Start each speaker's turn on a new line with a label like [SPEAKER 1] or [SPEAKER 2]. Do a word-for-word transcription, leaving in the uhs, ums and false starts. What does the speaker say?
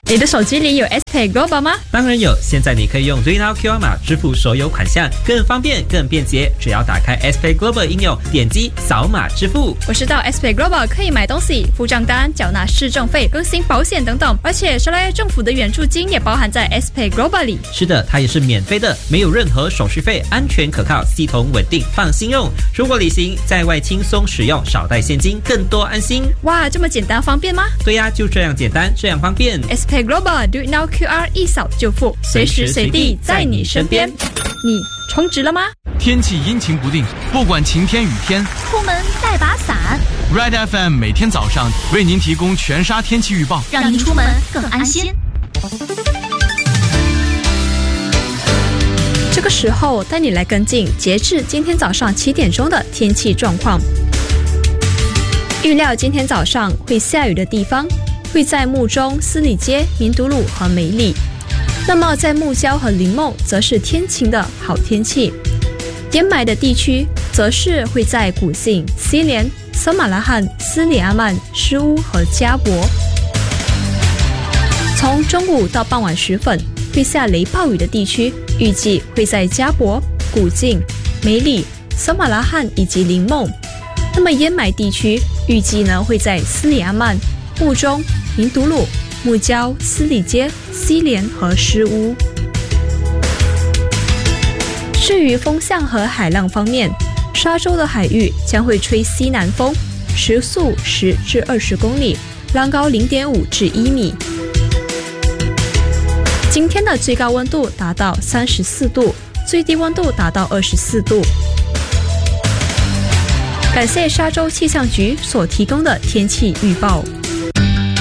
[SPEAKER 1] 你的手机里有 S Pay Global 吗？
[SPEAKER 2] 当然有，现在你可以用 Do It Now Q R 码支付所有款项，更方便更便捷。只要打开 S Pay Global 应用，点击扫码支付。
[SPEAKER 1] 我知道 S Pay Global 可以买东西、付账单、缴纳市政费、更新保险等等，而且沙拉政府的援助金也包含在 S Pay Global 里。
[SPEAKER 2] 是的，它也是免费的，没有任何手续费，安全可靠，系统稳定，放心用。出国旅行在外轻松使用，少带现金，更多安心。
[SPEAKER 1] 哇，这么简单方便吗？
[SPEAKER 2] 对呀，就这样简单，这样方便。
[SPEAKER 1] S Pay Global Do It Now Q R 一扫就付，随时随地在你身边。你充值了吗？
[SPEAKER 3] 天气阴晴不定，不管晴天雨天，
[SPEAKER 4] 出门带把伞。
[SPEAKER 3] Red F M 每天早上为您提供全沙天气预报，
[SPEAKER 4] 让您出门更安心。
[SPEAKER 1] 这个时候带你来跟进截至今天早上七点钟的天气状况。预料今天早上会下雨的地方会在木中、斯里街、民都路和梅里。那么在木礁和林梦则是天晴的好天气。淹埋的地区则是会在古晋、西连、索马拉罕、斯里阿曼、施乌和加博。从中午到傍晚时分会下雷暴雨的地区预计会在加博、古晋、梅里、索马拉罕以及林梦。那么淹埋地区预计呢会在斯里阿曼、木中、民都路、木礁、斯里街、西连和施乌。至于风向和海浪方面，沙洲的海域将会吹西南风，时速十至二十公里，浪高零点五至一米。今天的最高温度达到三十四度，最低温度达到二十四度。感谢沙洲气象局所提供的天气预报。